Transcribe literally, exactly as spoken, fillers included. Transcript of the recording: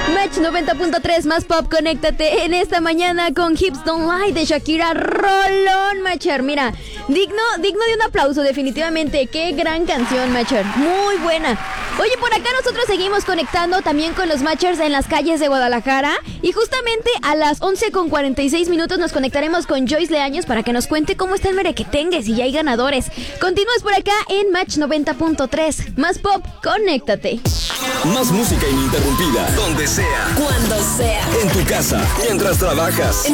Match noventa punto tres, más pop, conéctate en esta mañana con Hips Don't Lie de Shakira. Rolón, Matcher. Mira, digno, digno de un aplauso, definitivamente. Qué gran canción, Matcher. Muy buena. Oye, por acá nosotros seguimos conectando también con los Matchers en las calles de Guadalajara. Y justamente a las once con cuarenta y seis minutos nos conectaremos con Joyce Leaños para que nos cuente cómo está el merequetengue, si ya hay ganadores. Continúes por acá en Match noventa punto tres. Más pop, conéctate. Más música ininterrumpida. Donde sea. Cuando sea. En tu casa. Mientras trabajas.